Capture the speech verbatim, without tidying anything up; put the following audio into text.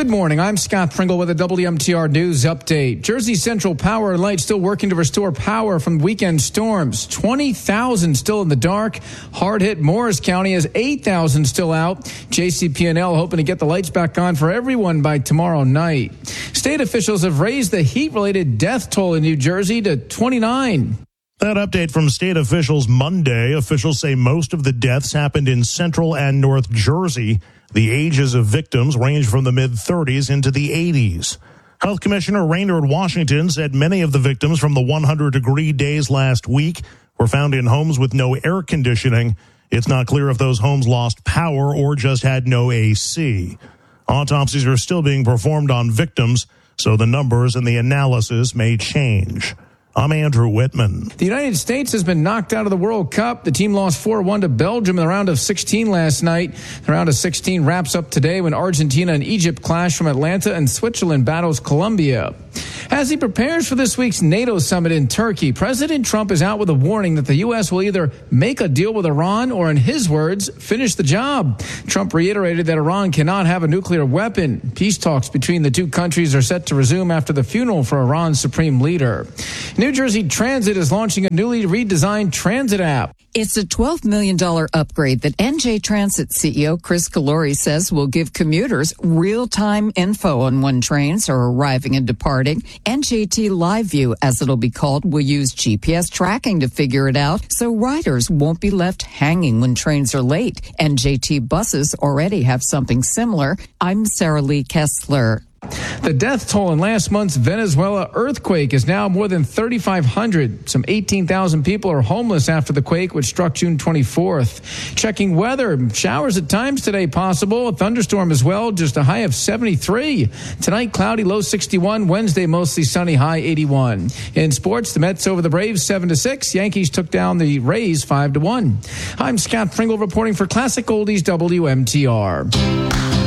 Good morning. I'm Scott Pringle with a W M T R News update. Jersey Central Power and Light still working to restore power from weekend storms. twenty thousand still in the dark. Hard-hit Morris County has eight thousand still out. J C P and L hoping to get the lights back on for everyone by tomorrow night. State officials have raised the heat-related death toll in New Jersey to twenty-nine. That update from state officials Monday. Officials say most of the deaths happened in Central and North Jersey. The ages of victims range from the mid-thirties into the eighties. Health Commissioner Raynard Washington said many of the victims from the one hundred degree days last week were found in homes with no air conditioning. It's not clear if those homes lost power or just had no A C. Autopsies are still being performed on victims, so the numbers and the analysis may change. I'm Andrew Whitman. The United States has been knocked out of the World Cup. The team lost four one to Belgium in the round of sixteen last night. The round of sixteen wraps up today when Argentina and Egypt clash from Atlanta and Switzerland battles Colombia. As he prepares for this week's NATO summit in Turkey, President Trump is out with a warning that the U S will either make a deal with Iran or, in his words, finish the job. Trump reiterated that Iran cannot have a nuclear weapon. Peace talks between the two countries are set to resume after the funeral for Iran's supreme leader. New Jersey Transit is launching a newly redesigned transit app. It's a twelve million dollars upgrade that N J Transit C E O Chris Calori says will give commuters real-time info on when trains are arriving and departing. N J T Live View, as it'll be called, will use G P S tracking to figure it out so riders won't be left hanging when trains are late. N J T buses already have something similar. I'm Sarah Lee Kessler. The death toll in last month's Venezuela earthquake is now more than thirty-five hundred. Some eighteen thousand people are homeless after the quake, which struck June twenty-fourth. Checking weather, showers at times today possible, a thunderstorm as well, just a high of seventy-three. Tonight, cloudy, low sixty-one. Wednesday, mostly sunny, high eighty-one. In sports, the Mets over the Braves seven to six. Yankees took down the Rays five to one. I'm Scott Pringle reporting for Classic Oldies W M T R.